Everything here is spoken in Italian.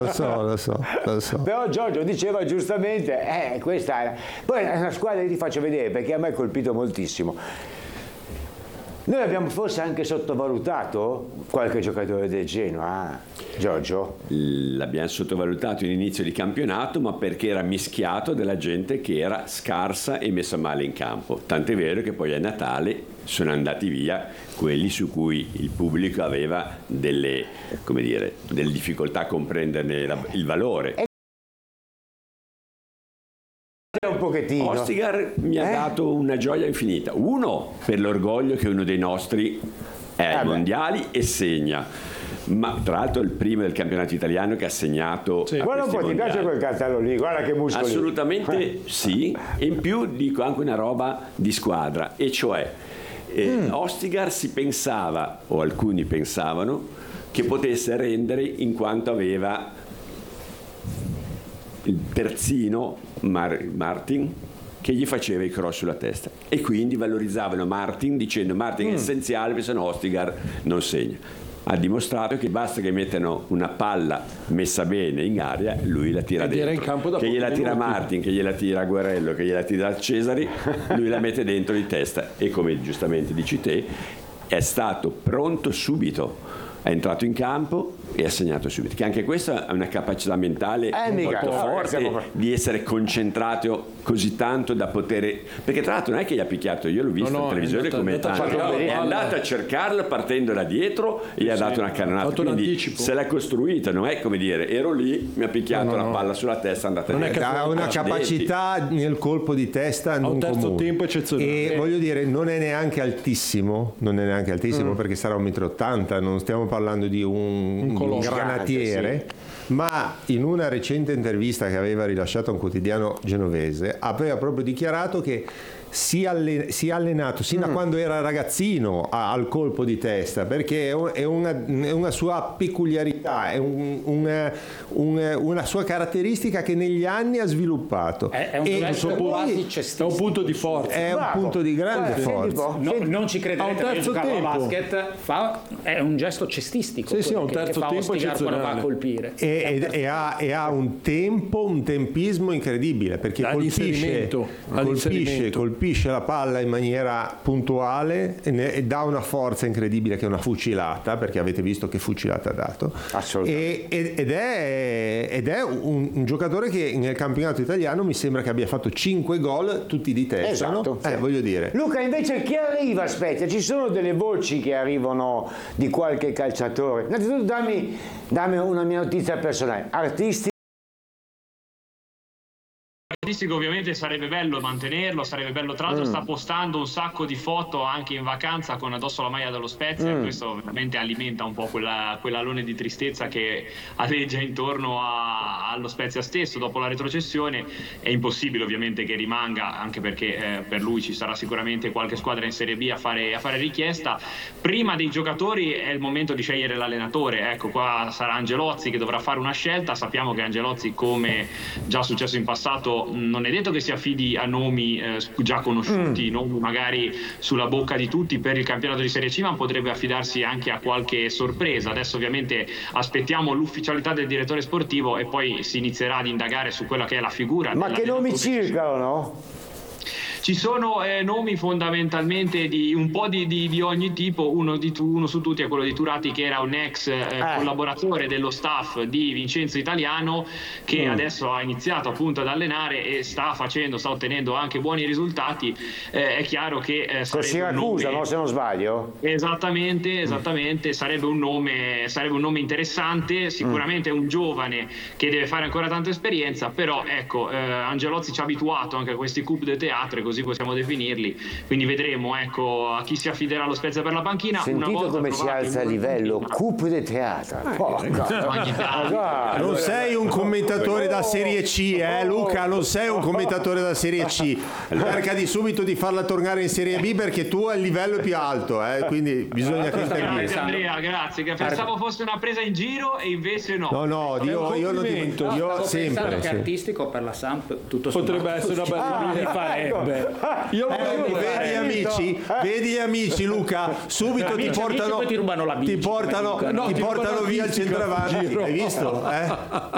Lo so. Però Giorgio diceva giustamente, questa era. Poi è una squadra che ti faccio vedere perché a me ha colpito moltissimo. Noi abbiamo forse anche sottovalutato qualche giocatore del Genoa, Giorgio? L'abbiamo sottovalutato in inizio di campionato, ma perché era mischiato della gente che era scarsa e messa male in campo. Tant'è vero che poi a Natale sono andati via quelli su cui il pubblico aveva delle difficoltà a comprenderne il valore. Un pochettino. Ostigar mi ha dato una gioia infinita. Uno, per l'orgoglio che uno dei nostri è ai mondiali e segna. Ma tra l'altro è il primo del campionato italiano che ha segnato. Sì. Guarda un po', ti piace quel cartello lì? Guarda che muscoli. Assolutamente sì. E in più dico anche una roba di squadra, e cioè Ostigar si pensava, o alcuni pensavano, che potesse rendere in quanto aveva il terzino Martin che gli faceva i cross sulla testa, e quindi valorizzavano Martin dicendo Martin è essenziale perché sennò Ostigar non segna. Ha dimostrato che basta che mettano una palla messa bene in area, lui la tira dentro, in campo che gliela tira Martin, che gliela tira Guerrello, che gliela tira Cesari, lui la mette dentro di testa, e come giustamente dici te è stato pronto subito, è entrato in campo e ha segnato subito, che anche questa è una capacità mentale molto forte, di essere concentrato così tanto da poter, perché tra l'altro non è che gli ha picchiato, io l'ho visto in televisione come è andato a cercarla partendo da dietro e gli ha dato una cannonata, quindi se l'è costruita, non è come dire ero lì, mi ha picchiato la palla sulla testa, andata ha una capacità nel colpo di testa non comune. Terzo tempo eccezionale, e voglio dire non è neanche altissimo perché sarà 1,80 m, non stiamo parlando di un granatiere, ma in una recente intervista che aveva rilasciato a un quotidiano genovese aveva proprio dichiarato che si è allenato sin da quando era ragazzino al colpo di testa, perché è una sua peculiarità, è una sua caratteristica che negli anni ha sviluppato. È un punto di forza. È un punto di grande forza. Non ci crederete, a giocare a basket è un gesto cestistico. Sì, un terzo tempo quando va a colpire. E ha un tempismo incredibile, perché colpisce la palla in maniera puntuale e dà una forza incredibile, che è una fucilata, perché avete visto che fucilata ha dato. Assolutamente. Ed è un giocatore che nel campionato italiano mi sembra che abbia fatto 5 gol tutti di testa. Esatto, no? Voglio dire. Luca, invece chi arriva? Aspetta, ci sono delle voci che arrivano di qualche calciatore. Innanzitutto dammi una mia notizia personale. Artisti. Ovviamente sarebbe bello mantenerlo, sarebbe bello, tra l'altro sta postando un sacco di foto anche in vacanza con addosso la maglia dello Spezia, questo veramente alimenta un po' quell'alone di tristezza che aleggia intorno allo Spezia stesso. Dopo la retrocessione è impossibile ovviamente che rimanga, anche perché per lui ci sarà sicuramente qualche squadra in Serie B a fare richiesta. Prima dei giocatori è il momento di scegliere l'allenatore, ecco qua sarà Angelozzi che dovrà fare una scelta. Sappiamo che Angelozzi, come già successo in passato, non è detto che si affidi a nomi già conosciuti, nomi magari sulla bocca di tutti per il campionato di Serie C, ma potrebbe affidarsi anche a qualche sorpresa. Adesso ovviamente aspettiamo l'ufficialità del direttore sportivo e poi si inizierà ad indagare su quella che è la figura. Ma che nomi circolano, no? Ci sono nomi fondamentalmente di un po' di ogni tipo. Uno su tutti è quello di Turati, che era un ex collaboratore dello staff di Vincenzo Italiano, che adesso ha iniziato appunto ad allenare e sta ottenendo anche buoni risultati. È chiaro che con Siracusa, no, se non sbaglio. Esattamente, sarebbe un nome interessante, sicuramente un giovane che deve fare ancora tanta esperienza, però ecco, Angelozzi ci ha abituato anche a questi coup de théâtre, così possiamo definirli, quindi vedremo a chi si affiderà lo Spezia per la panchina. Sentito una volta come si alza il livello, coup de théâtre. Non sei un commentatore da Serie C, Luca, non sei un commentatore da Serie C, cerca subito di farla tornare in Serie B, perché tu hai il livello più alto, quindi bisogna che intervieni. Grazie Andrea, grazie, che pensavo fosse una presa in giro e invece no. No, io lo dico, io sempre. Che artistico per la Samp tutto potrebbe essere una bella li farebbe. Io vedi gli amici Luca, subito ti portano rubano la bici, ti portano via il centravanti, hai visto?